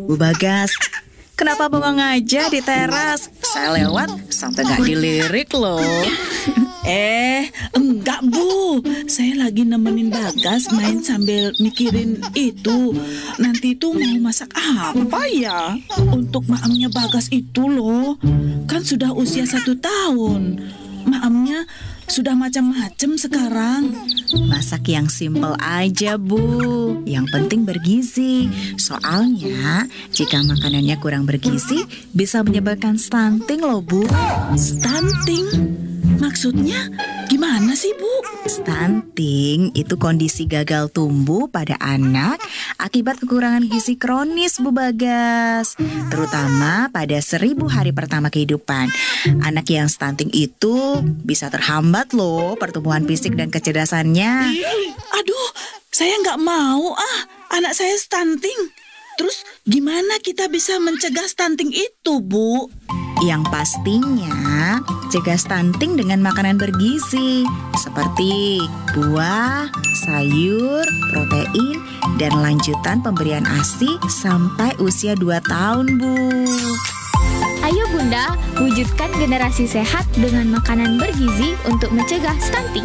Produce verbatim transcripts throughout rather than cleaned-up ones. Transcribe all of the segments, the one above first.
Bu Bagas, kenapa bengong aja di teras? Saya lewat sampai gak dilirik loh. Eh, enggak Bu. Saya lagi nemenin Bagas main sambil mikirin itu. Nanti tuh mau masak apa ya? Untuk maamnya Bagas itu loh. Kan sudah usia satu tahun. Maamnya sudah macam-macam sekarang. Masak yang simple aja Bu, yang penting bergizi. Soalnya jika makanannya kurang bergizi bisa menyebabkan stunting loh Bu. Stunting? Maksudnya gimana sih Bu? Stunting itu kondisi gagal tumbuh pada anak akibat kekurangan gizi kronis Bu Bagas. Terutama pada seribu hari pertama kehidupan. Anak yang stunting itu bisa terhambat loh pertumbuhan fisik dan kecerdasannya. Aduh, saya nggak mau ah anak saya stunting. Terus gimana kita bisa mencegah stunting itu Bu? Yang pastinya cegah stunting dengan makanan bergizi seperti buah, sayur, protein, dan lanjutan pemberian ASI sampai usia dua tahun Bu. Ayo Bunda, wujudkan generasi sehat dengan makanan bergizi untuk mencegah stunting.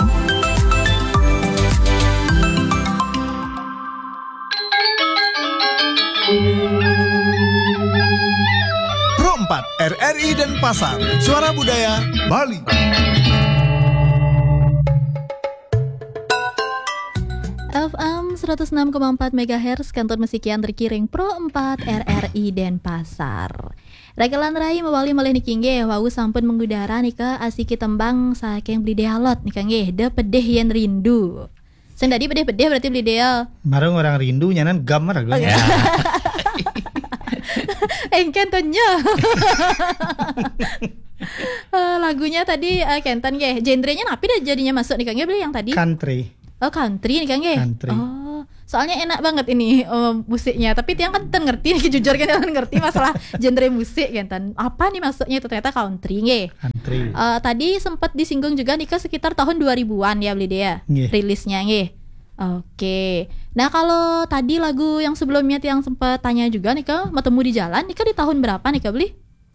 Pro empat R R I dan Pasar, Suara Budaya Bali. F M seratus enam koma empat megahertz, kantor musikian terkiring Pro empat R R I Denpasar. Ragalan rai mawali malih niki nggih wau sampun mengudara nika asiki tembang saking beli dealot nika nggih de pedeh yen rindu. Sing tadi pedeh-pedeh berarti beli deal. Marang orang rindu nyanan gamar aku. Okay. Engken tanya. uh, lagunya tadi uh, Kentan nggih. Genrenya napi dah jadinya masuk nika nggih beli yang tadi? Country. Oh country nih kan ya? Country. Oh, soalnya enak banget ini um, musiknya. Tapi tiang kan ten ngerti nih, jujur kan ten ngerti masalah genre musik kan ten. Apa nih masuknya itu ternyata country nggih. Country. Uh, tadi sempat disinggung juga nih sekitar tahun dua ribuan ya beli dia. Yeah. Rilisnya nggih. Oke. Nah kalau tadi lagu yang sebelumnya tiang sempat tanya juga nih ke Bertemu di Jalan nih di tahun berapa nih beli?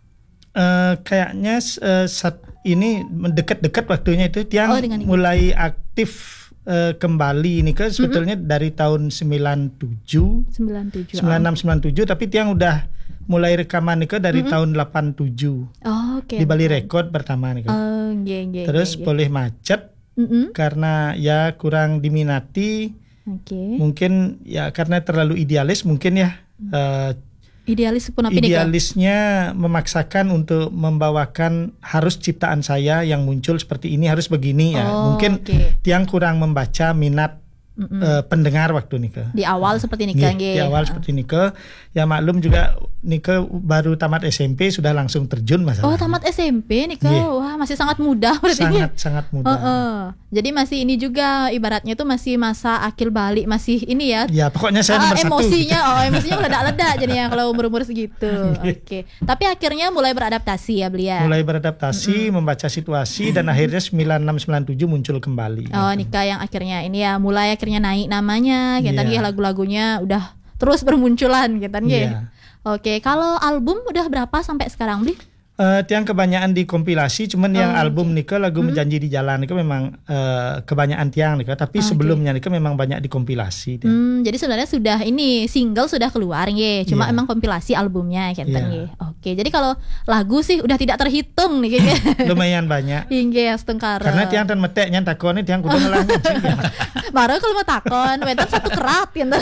Uh, kayaknya uh, saat ini dekat-dekat waktunya itu tiang oh, mulai aktif Uh, kembali ini kan sebetulnya mm-hmm. dari tahun sembilan tujuh sembilan tujuh sembilan enam sembilan tujuh tapi tiang udah mulai rekaman nih kan dari mm-hmm. tahun delapan tujuh. Oh, oke. Okay, di Bali Record pertama nih kan. Oh, yeah, yeah, terus yeah, yeah. boleh macet mm-hmm. karena ya kurang diminati. Okay. Mungkin ya karena terlalu idealis mungkin ya. Uh, Idealis pun apa Idealisnya memaksakan untuk membawakan harus ciptaan saya yang muncul seperti ini harus begini ya. Oh, mungkin okay. tiang kurang membaca minat uh, pendengar waktu nikah. Di awal seperti nikah Di, di awal seperti nikah. Ya maklum juga nikah baru tamat S M P sudah langsung terjun masalah. Oh, tamat S M P nikah. Yeah. Wah, masih sangat muda berarti. Sangat sangat muda. Oh, oh. Jadi masih ini juga ibaratnya tuh masih masa akil balik, masih ini ya. Ya, pokoknya saya nomor ah, satu. Emosinya, oh emosinya meledak-ledak jadinya kalau umur-umur segitu. Oke. Okay. Tapi akhirnya mulai beradaptasi ya Belia. Mulai beradaptasi, mm-hmm. membaca situasi dan akhirnya sembilan enam sembilan tujuh muncul kembali. Oh, gitu. nikah yang akhirnya ini ya mulai akhirnya naik namanya, gitu yeah. lagu-lagunya udah terus bermunculan gitu kan yeah. Oke, kalau album udah berapa sampai sekarang Bli? Uh, tiang kebanyakan di kompilasi, cuman oh, yang album okay. nika lagu hmm. Menjanji di Jalan nika memang uh, kebanyakan tiang nika, tapi okay. sebelumnya nika memang banyak di kompilasi. Hmm, jadi sebenarnya sudah ini single sudah keluar nge, cuma yeah. emang kompilasi albumnya kan yeah. Oke, jadi kalau lagu sih udah tidak terhitung nih kayaknya. Lumayan banyak. Hingga setengkar. Karena tiang dan meteknya takon tiang kudu ngelah ngecing. Baru kalau mau takon, wetan satu kerat gitu.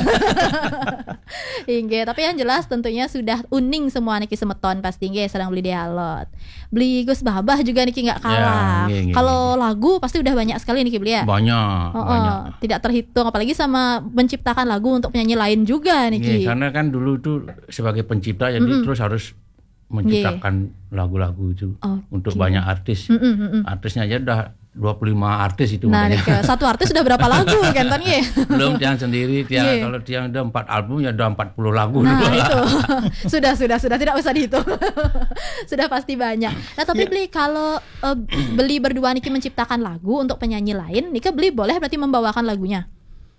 Hingga tapi yang jelas tentunya sudah uning semua niki semeton pasti nge sedang beli dialog. Beli Gus Babah juga Niki nggak kalah. Ya, kalau lagu pasti udah banyak sekali Niki beli ya. Banyak, oh, banyak. Oh, tidak terhitung, apalagi sama menciptakan lagu untuk penyanyi lain juga Niki. Ya, karena kan dulu tuh sebagai pencipta jadi mm-hmm. terus harus menciptakan yeah. lagu-lagu itu okay. untuk banyak artis. Mm-hmm. Artisnya aja udah dua puluh lima artis itu. Nah, Nika, satu artis sudah berapa lagu kan Tan ya? Belum tiang sendiri, tiang yeah. kalau tiang udah empat album ya udah empat puluh lagu. Nah, itu. sudah sudah sudah tidak usah dihitung. Sudah pasti banyak. Nah, tapi yeah. beli kalau uh, beli berdua Niki menciptakan lagu untuk penyanyi lain, Nika beli boleh berarti membawakan lagunya.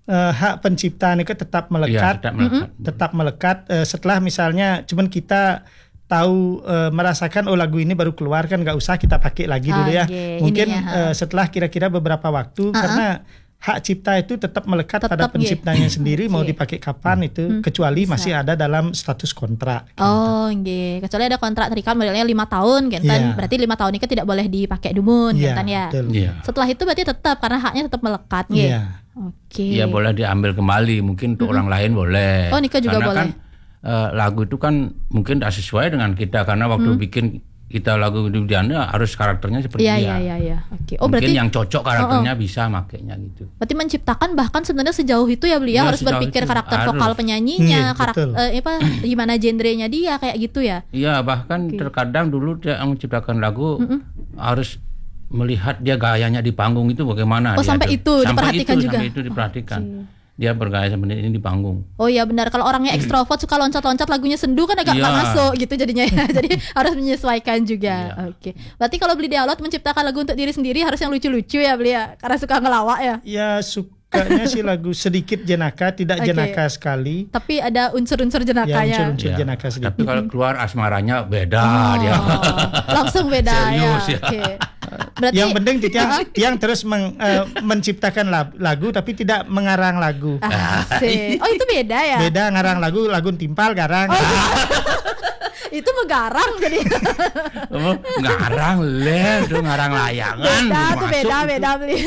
uh, hak pencipta ini tetap melekat, Iya, tetap melekat. mm-hmm. tetap melekat uh, setelah misalnya cuman kita tahu uh, merasakan oh lagu ini baru keluar kan nggak usah kita pakai lagi dulu ya. Okay, Mungkin ininya, uh, setelah kira-kira beberapa waktu uh-uh. karena hak cipta itu tetap melekat Tetap, pada penciptanya yeah. sendiri mau Okay. dipakai kapan itu Hmm, kecuali bisa. masih ada dalam status kontrak. Oh, nggih. Kecuali ada kontrak terikat modelnya lima tahun, kan? Iya. Berarti lima tahun ini kan tidak boleh dipakai dumun, Iya, kan ya. betul. Iya. Setelah itu berarti tetap karena haknya tetap melekat, nggih. Iya. Oke. Iya boleh diambil kembali, mungkin untuk orang lain boleh. Oh, nikah juga karena boleh. kan uh, lagu itu kan mungkin tidak sesuai dengan kita karena waktu bikin kita lagu di Anda harus karakternya seperti Iya, dia. iya, iya, iya. Oke. Oh, mungkin berarti yang cocok karakternya bisa makainya gitu. berarti menciptakan bahkan sebenarnya sejauh itu ya beliau Ya, harus sejauh berpikir itu. karakter Harus. vokal penyanyinya, Iya, karakter betul. eh, apa gimana genrenya dia kayak gitu ya. Iya bahkan terkadang dulu dia yang menciptakan lagu harus melihat dia gayanya di panggung itu bagaimana. Oh, dia sampai tuh. itu sampai diperhatikan itu, juga? Sampai itu diperhatikan. Dia bergaya seperti ini di panggung. Oh iya benar, kalau orangnya ekstrovert suka loncat-loncat lagunya sendu kan agak nggak Iya. masuk gitu jadinya ya. Jadi harus menyesuaikan juga. Iya. Oke. Berarti kalau beli Dialog menciptakan lagu untuk diri sendiri harus yang lucu-lucu ya beli ya, karena suka ngelawak ya. Ya sukanya sih lagu sedikit jenaka, tidak Oke. jenaka sekali. Tapi ada unsur-unsur Ya jenakanya. unsur-unsur Iya. jenaka sedikit. Tapi kalau keluar asmaranya beda Oh, dia. langsung beda Serius ya. ya. Oke. Berarti Yang penting tiang, tiang terus meng- eh, menciptakan lab- lagu tapi tidak mengarang lagu. Asik. Oh itu beda ya. Beda ngarang lagu, lagu timpal garang. Itu menggarang jadi. Oh, ngarang le, tuh ngarang layangan. Beda tuh masuk beda itu. beda beli.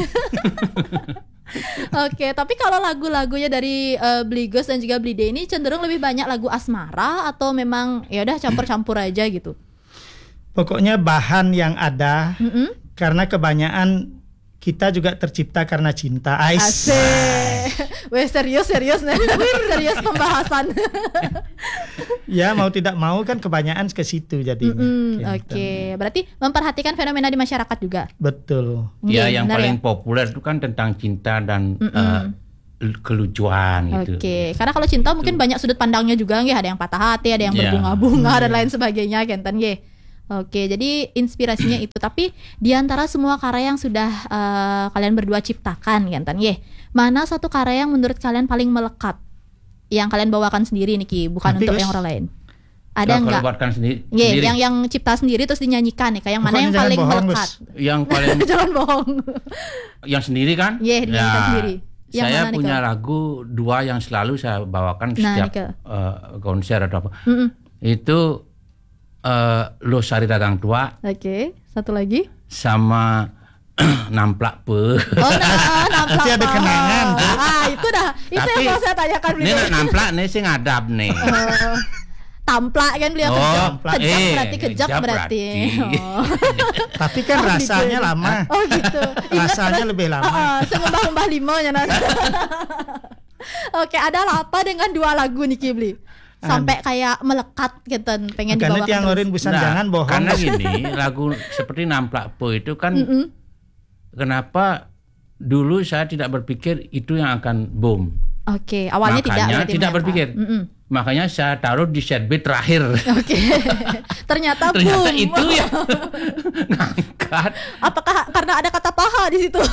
Oke, tapi kalau lagu-lagunya dari uh, Bligos dan juga Blide ini cenderung lebih banyak lagu asmara atau memang ya udah campur-campur aja gitu. Pokoknya bahan yang ada Mm-mm. karena kebanyakan kita juga tercipta karena cinta. Ais. Asik. Weh serius serius nih. Serius pembahasan. Ya mau tidak mau kan kebanyakan ke situ jadinya. Mm, Gitu. Oke, berarti memperhatikan fenomena di masyarakat juga. Betul. Ya Iya, yang benar paling ya? populer itu kan tentang cinta dan eh, kelucuan gitu. Oke, karena kalau cinta mungkin banyak sudut pandangnya juga, nggih. Ada yang patah hati, ada yang Iya. berbunga-bunga dan lain sebagainya, Kenten, nggih. Oke, jadi inspirasinya itu. Tapi di antara semua karya yang sudah uh, kalian berdua ciptakan, Kenten, nggih, mana satu karya yang menurut kalian paling melekat, yang kalian bawakan sendiri nih, Ki, bukan Nanti, untuk Gus. yang orang lain? Ada Nah, kalau nggak? buatkan sendiri, Nggih, sendiri. yang yang cipta sendiri terus dinyanyikan nih, kayak yang mana Pokoknya yang jangan paling bohong, melekat? yang paling Jangan bohong. yang sendiri kan? Iya, dinyanyikan sendiri. Yang saya mana nih, punya Kak? lagu dua yang selalu saya bawakan Nah, setiap nih, Kak. eh, konser atau apa. Mm-mm. Itu eh, Lo Sari Dagang Tua Oke, satu lagi. sama Namplak Pe. Oh, nah, nampak. Pasti ada kenangan. Ah, itu dah. Itu Tapi yang mau saya tanyakan Ini beliau. namplak nih sih ngadap nih. Oh, tamplak kan beliau Oh, kejap. tamplak. Kejap Eh, berarti kejap kejap berarti. berarti. Oh. Tapi kan Oh, rasanya gitu. lama. Oh gitu. Ingat Rasanya terus. lebih lama. Ah, saya mbah-mbah limonya nanti. Oke, ada apa dengan dua lagu nih Kibli? Sampai kayak melekat gitu, pengen Karena dibawakan tiang terus. orin busan Nah, jangan bohong. Karena gini, lagu seperti Namplak Po itu kan kenapa dulu saya tidak berpikir itu yang akan boom. Oke, awalnya tidak Makanya berarti tidak menyangka. berpikir. Mm-mm. Makanya saya taruh di set B terakhir. Oke. Ternyata, Ternyata boom. itu yang ngangkat. Apakah karena ada kata paha di situ?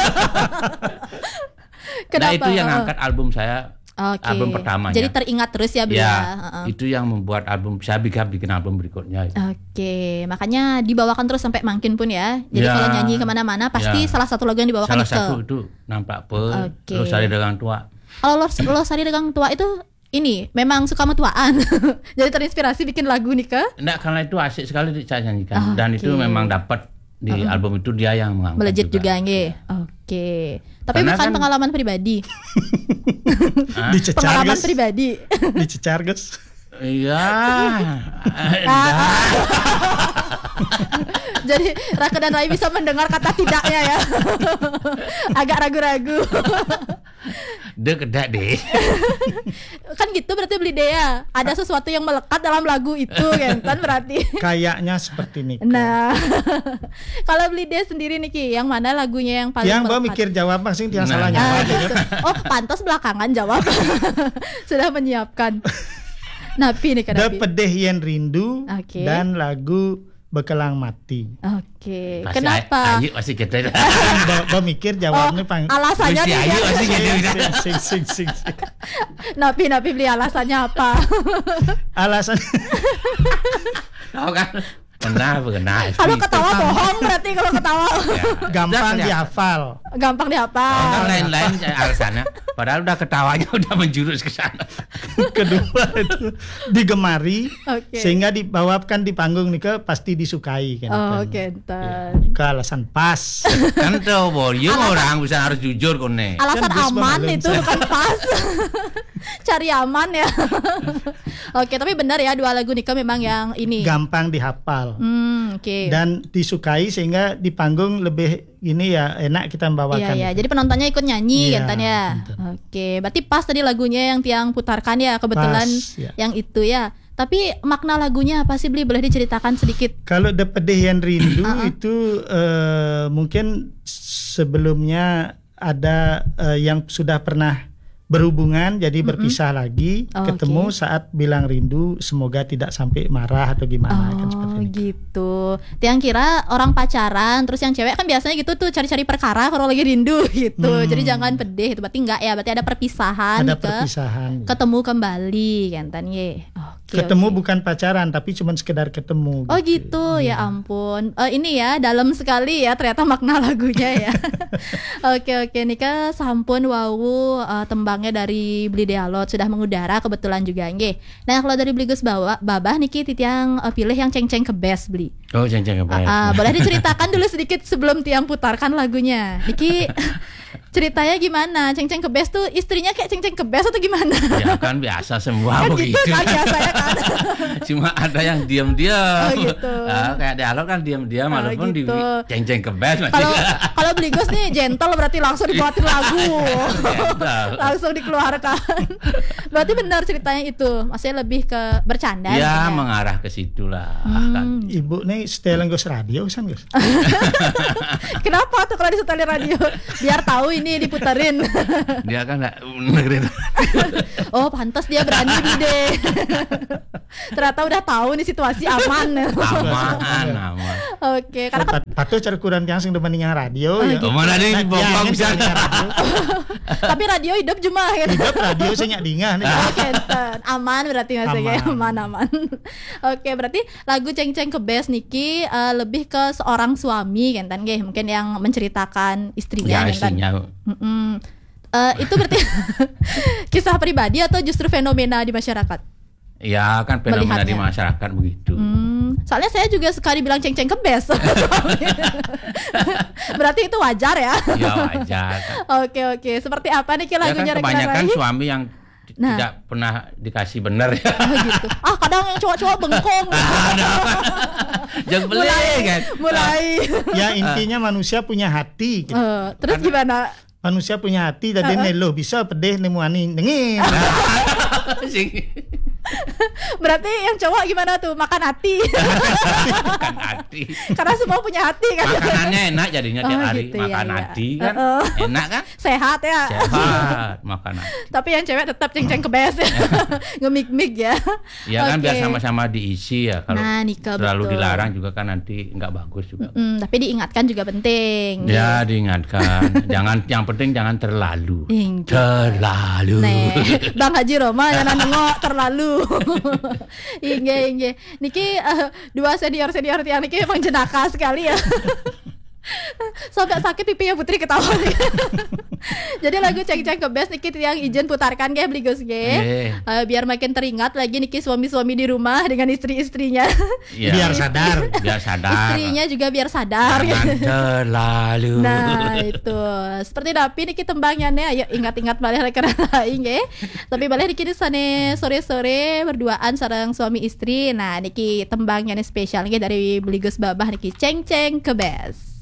Nah itu yang Oh. ngangkat album saya, Oke. album pertamanya. Jadi teringat terus ya beliau. Ya, Heeh. itu yang membuat album saya bikin bikin album berikutnya. Oke, makanya dibawakan terus sampai makin pun ya. Jadi Ya. kalau nyanyi kemana-mana pasti Ya. salah satu lagu yang dibawakan Salah itu. satu itu Nampak Pe, Oke. terus Sari Dagang Tua. Kalau lo, lo Sari Dagang Tua itu ini memang suka metuaan. Jadi terinspirasi bikin lagu nih ke Enggak, karena itu asik sekali saya nyanyikan Ah, dan itu oke. memang dapat di album itu dia yang mengangkat melejit juga, juga. nggih. Oke. Tapi Karena bukan kan- pengalaman pribadi. Hah? Dicecar Pengalaman guys. pribadi. Dicecar guys. Iya. Ah, ah. Jadi Raka dan Rai bisa mendengar kata tidaknya ya. Agak ragu-ragu. Dek kedak deh. Kan gitu berarti beli Dea. Ada sesuatu yang melekat dalam lagu itu kan, kan berarti. Kayaknya seperti ini. Nah, kalau beli Dea sendiri nih Ki, yang mana lagunya yang paling Yang bawa melekat? mikir jawab masing tiang Nah, salahnya. Ah, gitu. Oh, pantas belakangan jawab. Sudah menyiapkan. Napi nih kan The Napi. Pedih Yen Rindu Oke. dan lagu bekelang mati. Oke. Masih Kenapa? Ayu masih gede. Mbak mikir jawabnya pang. Alasannya Masih nih ayu ya. masih gede. Sing sing sing sing. Napi napi beli alasannya apa? Alasan Tahu kan? Pernah, pernah. Kalau ketawa bohong berarti kalau ketawa Ya. gampang Udah, dihafal. gampang dihafal. Kan lain-lain alasannya. Padahal udah ketawanya udah menjurus ke sana. Kedua itu digemari Oke. sehingga dibawakan di panggung nih ke pasti disukai kan. Oh, kan. Kenten. Ke alasan pas. Kan tuh volume orang bisa harus jujur kone. Alasan Kan Gus aman Mamalem itu saya. bukan pas. Cari aman ya. Oke, tapi benar ya dua lagu Nika memang yang ini. Gampang dihafal. Hmm, oke. Dan disukai sehingga di panggung lebih ini ya enak kita Iya membawakan. ya, jadi penontonnya ikut nyanyi Iya, kan ya. betul. Oke, berarti pas tadi lagunya yang Tiang putarkan ya, kebetulan Pas, ya. yang itu ya. Tapi makna lagunya apa sih, Bli? Boleh diceritakan sedikit? Kalau The Pedih yang Rindu Uh-uh. itu eh, mungkin sebelumnya ada eh, yang sudah pernah berhubungan jadi berpisah lagi, Oh, ketemu oke. saat bilang rindu, semoga tidak sampai marah atau gimana kan seperti Oh itu. gitu. Tiang kira orang pacaran, terus yang cewek kan biasanya gitu tuh cari-cari perkara kalau lagi rindu gitu. Hmm. Jadi jangan pedih itu. Berarti enggak ya, berarti ada perpisahan Ada ke perpisahan. ketemu kembali kan tan ye. Oke, Ketemu oke. bukan pacaran tapi cuma sekedar ketemu. Oh gitu, ya ampun. Eh, ini ya dalam sekali ya ternyata makna lagunya ya. Oke oke, Nika sampun wawu eh, tembangnya dari Beli Dialog sudah mengudara kebetulan juga nggih. Nah kalau dari Beli Gus Bawa, Babah Niki titiang eh, pilih yang ceng-ceng ke best Beli. Oh, jangan apa. Ah, boleh diceritakan dulu sedikit sebelum Tiang putarkan lagunya. Niki ceritanya gimana? Ceng-ceng ke best tuh istrinya kayak ceng-ceng ke best atau gimana? Ya kan biasa semua Kan begitu. gitu kan biasanya kan. Cuma ada yang diam-diam. Oh, gitu. Nah, kayak dialog kan diam-diam Oh, walaupun di gitu. ceng-ceng ke best masih. Kalau kalau beli Gus nih gentle berarti langsung dibuatin lagu. Gentle. Langsung dikeluarkan. Berarti benar ceritanya itu. Maksudnya lebih ke bercanda Ya gitu ya. mengarah ke situ lah. Kan. Hmm. Ibu nih setelan Gus radio kan Gus. Kenapa tuh kalau disetelin radio? Biar tahu ini diputarin. Dia kan nggak dengerin. Oh, pantas dia berani deh. Ternyata udah tahu nih situasi aman. Aman, aman. Oke, karena kan Patuh cara kurang yang sing demen yang radio Oh, ya. gitu. Mana dia Nah, dibopong jangan bisa. dengar radio. tapi radio hidup cuma kan. Hidup radio saya nyak dingah nih. Oke, enten. Aman berarti maksudnya Aman. aman aman. Oke, berarti lagu Ceng-Ceng ke Best Niki eh, lebih ke seorang suami kan tan nggih, mungkin yang menceritakan istrinya Ya kan. isinya. Mm-mm. Eh, itu berarti kisah pribadi atau justru fenomena di masyarakat? Ya kan fenomena Melihatnya. di masyarakat begitu. Hmm, soalnya saya juga suka dibilang ceng-ceng ke best. Berarti itu wajar ya? Ya wajar. Oke oke. Seperti apa nih ki Ya kan lagunya kebanyakan Rai? suami yang t- Nah. tidak pernah dikasih benar ya. Oh, gitu. Ah kadang yang cowok-cowok bengkong. Jangan beli mulai, kan. mulai. Ya intinya manusia punya hati. gitu. Eh, terus gimana? Manusia punya hati tadi Uh-uh. nih lo bisa pedih nemu ani dengin. Sing- Berarti yang cowok gimana tuh? Makan hati. Makan hati. Karena semua punya hati kan. Makanannya enak jadinya tiap Oh, hari. gitu, ya, Makan ya. hati kan. Uh-uh. Enak kan? Sehat ya. Sehat makan hati. Tapi yang cewek tetap ceng-ceng ke best ya. Ngemik-mik ya. Ya kan Oke. biar sama-sama diisi ya. Kalau Nah, Nika, terlalu betul. dilarang juga kan nanti nggak bagus juga. Mm, tapi diingatkan juga penting. Ya diingatkan. Jangan, yang penting jangan terlalu. Ingat. Terlalu. Nih, Bang Haji Roma yang nengok terlalu. Inge inge. Niki eh, dua senior senior tiang niki emang jenaka sekali ya. Sampai sakit pipinya Putri ketawa. Jadi lagu Ceng-Ceng ke Best niki tiang izin putarkan ge beli Gus ge. Eh. Eh, biar makin teringat lagi niki suami-suami di rumah dengan istri-istrinya. Ya, Biar sadar. Biar sadar. Istrinya juga biar sadar. Jangan terlalu. Nah itu seperti Dapi niki tembangnya nih, ayo ingat-ingat balik karena lain ya. Tapi balik niki di sana sore-sore berduaan sareng suami istri. Nah niki tembangnya nih spesial nih dari Beli Gus Babah niki Ceng-Ceng ke Best.